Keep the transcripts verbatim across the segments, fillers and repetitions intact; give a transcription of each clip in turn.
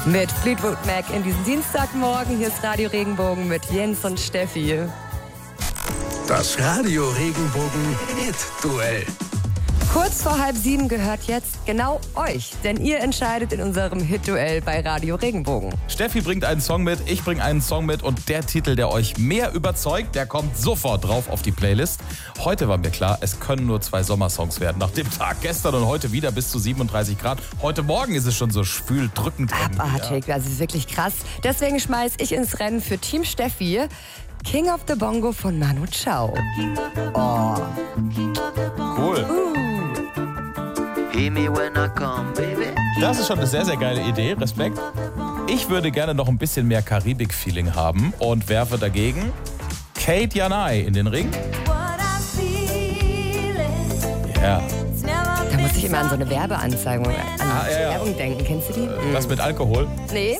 Mit Fleetwood Mac in diesem Dienstagmorgen. Hier ist Radio Regenbogen mit Jens und Steffi. Das Radio Regenbogen Hit-Duell. Kurz vor halb sieben gehört jetzt genau euch, denn ihr entscheidet in unserem Hit-Duell bei Radio Regenbogen. Steffi bringt einen Song mit, ich bringe einen Song mit und der Titel, der euch mehr überzeugt, der kommt sofort drauf auf die Playlist. Heute war mir klar, es können nur zwei Sommersongs werden. Nach dem Tag gestern und heute wieder bis zu siebenunddreißig Grad. Heute Morgen ist es schon so schwül, drückend. Abartig, das ist wirklich krass. Deswegen schmeiß ich ins Rennen für Team Steffi King of the Bongo von Manu Chao. Oh. Cool. Uh. Das ist schon eine sehr, sehr geile Idee. Respekt. Ich würde gerne noch ein bisschen mehr Karibik-Feeling haben und werfe dagegen Kate Janai in den Ring. Ja. Da muss ich immer an so eine Werbeanzeige, an Ah, ja, ja. Werbung denken. Kennst du die? Das mit Alkohol? Nee.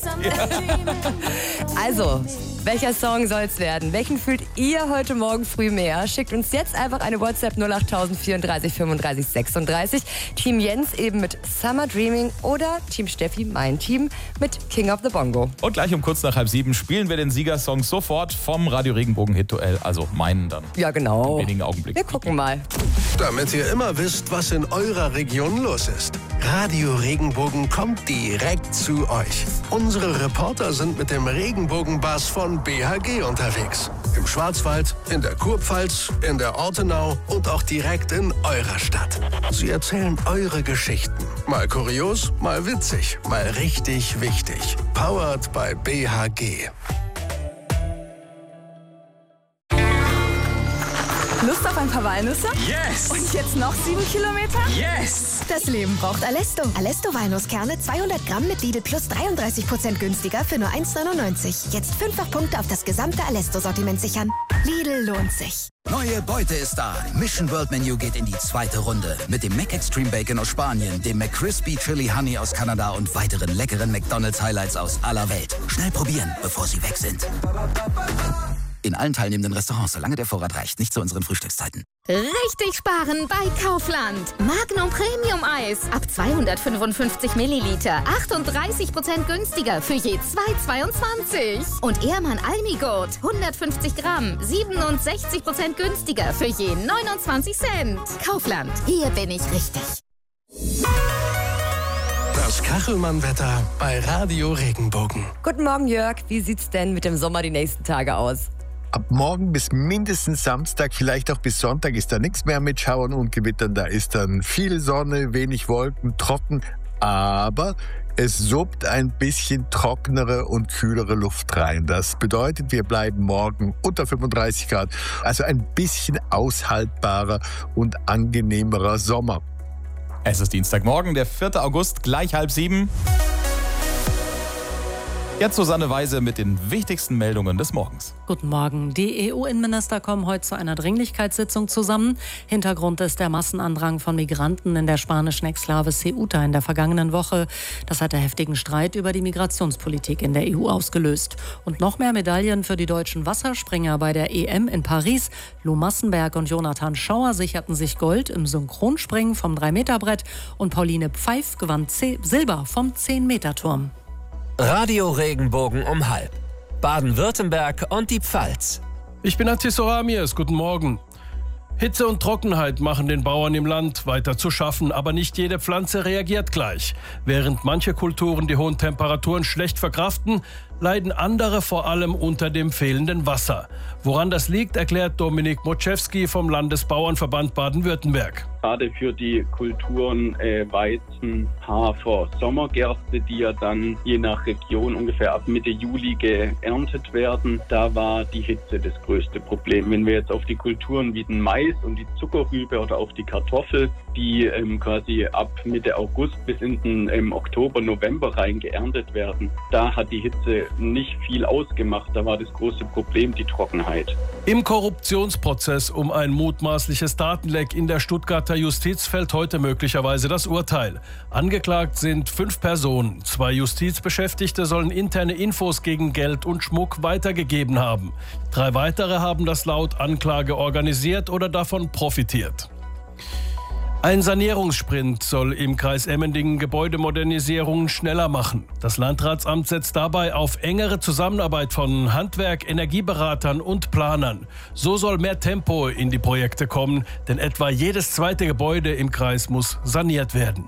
Also, welcher Song soll's werden? Welchen fühlt ihr heute Morgen früh mehr? Schickt uns jetzt einfach eine WhatsApp null acht vierunddreißig fünfunddreißig sechsunddreißig. Team Jens eben mit Summer Dreaming oder Team Steffi, mein Team, mit King of the Bongo. Und gleich um kurz nach halb sieben spielen wir den Siegersong sofort vom Radio Regenbogen Hit-Duell, also meinen dann. Ja, genau. In wenigen Augenblicken. Wir gucken mal. Damit ihr immer wisst, was in eurer Region los ist. Radio Regenbogen kommt direkt zu euch. Unsere Reporter sind mit dem Regenbogenbus von B H G unterwegs. Im Schwarzwald, in der Kurpfalz, in der Ortenau und auch direkt in eurer Stadt. Sie erzählen eure Geschichten. Mal kurios, mal witzig, mal richtig wichtig. Powered by B H G. Lust auf ein paar Walnüsse? Yes! Und jetzt noch sieben Kilometer? Yes! Das Leben braucht Alesto. Alesto Walnusskerne zweihundert Gramm mit Lidl Plus dreiunddreißig Prozent günstiger für nur eins neunundneunzig. Jetzt fünffach Punkte auf das gesamte Alesto-Sortiment sichern. Lidl lohnt sich. Neue Beute ist da. Mission World Menu geht in die zweite Runde. Mit dem Mac Extreme Bacon aus Spanien, dem McCrispy Chili Honey aus Kanada und weiteren leckeren McDonald's Highlights aus aller Welt. Schnell probieren, bevor sie weg sind. In allen teilnehmenden Restaurants, solange der Vorrat reicht. Nicht zu unseren Frühstückszeiten. Richtig sparen bei Kaufland. Magnum Premium Eis ab zweihundertfünfundfünfzig Milliliter. achtunddreißig Prozent günstiger für je zwei Euro zweiundzwanzig. Und Ehrmann Almigurt hundertfünfzig Gramm. siebenundsechzig Prozent günstiger für je neunundzwanzig Cent. Kaufland. Hier bin ich richtig. Das Kachelmann-Wetter bei Radio Regenbogen. Guten Morgen, Jörg. Wie sieht's denn mit dem Sommer die nächsten Tage aus? Ab morgen bis mindestens Samstag, vielleicht auch bis Sonntag ist da nichts mehr mit Schauern und Gewittern. Da ist dann viel Sonne, wenig Wolken, trocken. Aber es suppt ein bisschen trockenere und kühlere Luft rein. Das bedeutet, wir bleiben morgen unter fünfunddreißig Grad. Also ein bisschen aushaltbarer und angenehmerer Sommer. Es ist Dienstagmorgen, der vierte August, gleich halb sieben. Jetzt Susanne Weise mit den wichtigsten Meldungen des Morgens. Guten Morgen. Die E U-Innenminister kommen heute zu einer Dringlichkeitssitzung zusammen. Hintergrund ist der Massenandrang von Migranten in der spanischen Exklave Ceuta in der vergangenen Woche. Das hat der heftigen Streit über die Migrationspolitik in der E U ausgelöst. Und noch mehr Medaillen für die deutschen Wasserspringer bei der E M in Paris. Lou Massenberg und Jonathan Schauer sicherten sich Gold im Synchronspringen vom drei Meter Brett und Pauline Pfeif gewann Silber vom zehn Meter Turm. Radio Regenbogen um halb. Baden-Württemberg und die Pfalz. Ich bin Atis Oramies, guten Morgen. Hitze und Trockenheit machen den Bauern im Land weiter zu schaffen, aber nicht jede Pflanze reagiert gleich. Während manche Kulturen die hohen Temperaturen schlecht verkraften, leiden andere vor allem unter dem fehlenden Wasser. Woran das liegt, erklärt Dominik Moczewski vom Landesbauernverband Baden-Württemberg. Gerade für die Kulturen äh, Weizen, Hafer, Sommergerste, die ja dann je nach Region ungefähr ab Mitte Juli geerntet werden, da war die Hitze das größte Problem. Wenn wir jetzt auf die Kulturen wie den Mais und die Zuckerrübe oder auch die Kartoffel, die ähm, quasi ab Mitte August bis in den ähm, Oktober, November rein geerntet werden, da hat die Hitze nicht viel ausgemacht. Da war das große Problem die Trockenheit. Im Korruptionsprozess um ein mutmaßliches Datenleck in der Stuttgarter Justiz fällt heute möglicherweise das Urteil. Angeklagt sind fünf Personen. Zwei Justizbeschäftigte sollen interne Infos gegen Geld und Schmuck weitergegeben haben. Drei weitere haben das laut Anklage organisiert oder davon profitiert. Ein Sanierungssprint soll im Kreis Emmendingen Gebäudemodernisierungen schneller machen. Das Landratsamt setzt dabei auf engere Zusammenarbeit von Handwerk, Energieberatern und Planern. So soll mehr Tempo in die Projekte kommen, denn etwa jedes zweite Gebäude im Kreis muss saniert werden.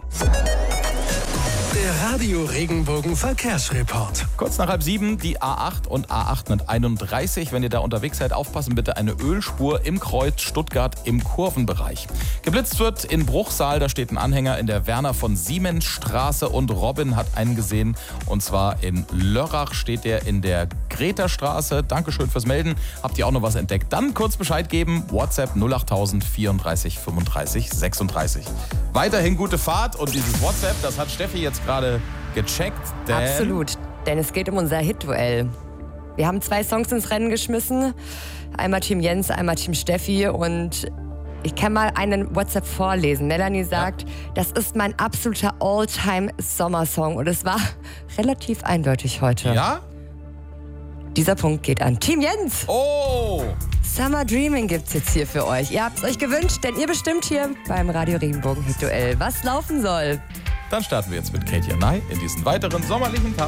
Der Radio Regenbogen Verkehrsreport. Kurz nach halb sieben, die A acht und A achthunderteinunddreißig. Wenn ihr da unterwegs seid, aufpassen bitte, eine Ölspur im Kreuz Stuttgart im Kurvenbereich. Geblitzt wird in Bruchsal, da steht ein Anhänger in der Werner von Siemens Straße und Robin hat einen gesehen. Und zwar in Lörrach steht der in der Greta Straße. Dankeschön fürs Melden. Habt ihr auch noch was entdeckt? Dann kurz Bescheid geben. WhatsApp null acht null null vierunddreißig fünfunddreißig sechsunddreißig. Weiterhin gute Fahrt und dieses WhatsApp, das hat Steffi jetzt gerade gecheckt. Denn Absolut, denn es geht um unser Hit-Duell. Wir haben zwei Songs ins Rennen geschmissen. Einmal Team Jens, einmal Team Steffi. Und ich kann mal einen WhatsApp vorlesen. Melanie sagt, ja. Das ist mein absoluter All-Time-Sommersong. Und es war relativ eindeutig heute. Ja? Dieser Punkt geht an Team Jens. Oh! Summer Dreaming gibt's jetzt hier für euch. Ihr habt es euch gewünscht, denn ihr bestimmt hier beim Radio Regenbogen Hit Duell, was laufen soll. Dann starten wir jetzt mit Katie Nye in diesen weiteren sommerlichen Tag.